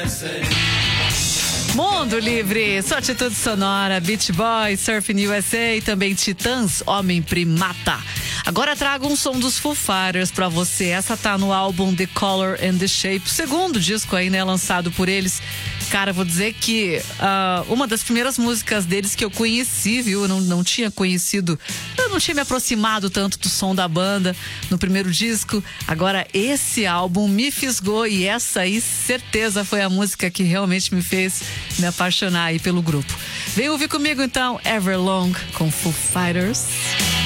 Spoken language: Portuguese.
Mundo Livre, sua atitude sonora, Beach Boys, Surfing USA e também Titãs, Homem Primata. Agora trago um som dos Foo Fighters pra você. Essa tá no álbum The Color and the Shape, segundo disco aí, né, lançado por eles. Cara, vou dizer que uma das primeiras músicas deles que eu conheci, viu? Eu não tinha conhecido, eu não tinha me aproximado tanto do som da banda no primeiro disco. Agora esse álbum me fisgou e essa aí, certeza, foi a música que realmente me fez me apaixonar aí pelo grupo. Vem ouvir comigo então, Everlong com Foo Fighters.